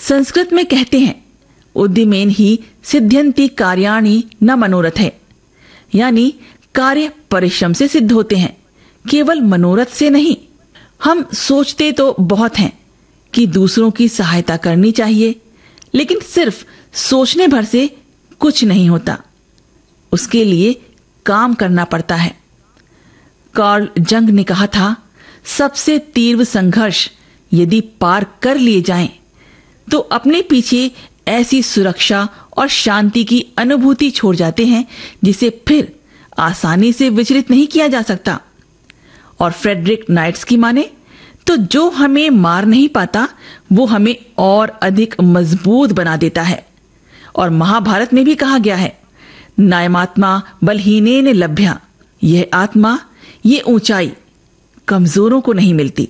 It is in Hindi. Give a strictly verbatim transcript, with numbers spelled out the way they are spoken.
संस्कृत में कहते हैं, उद्यमेन ही सिद्ध्यन्ति कार्याणि न मनोरथ है, यानी कार्य परिश्रम से सिद्ध होते हैं, केवल मनोरथ से नहीं। हम सोचते तो बहुत हैं कि दूसरों की सहायता करनी चाहिए, लेकिन सिर्फ सोचने भर से कुछ नहीं होता, उसके लिए काम करना पड़ता है। कार्ल जंग ने कहा था, सबसे तीव्र संघर्ष यदि पार कर लिए जाएं, तो अपने पीछे ऐसी सुरक्षा और शांति की अनुभूति छोड़ जाते हैं जिसे फिर आसानी से विचलित नहीं किया जा सकता। और फ्रेडरिक नाइट्स माने तो जो हमें मार नहीं पाता वो हमें और अधिक मजबूत बना देता है। और महाभारत में भी कहा गया है, नायमात्मा बलहीनेन लभ्या, यह आत्मा, ये ऊंचाई कमजोरों को नहीं मिलती।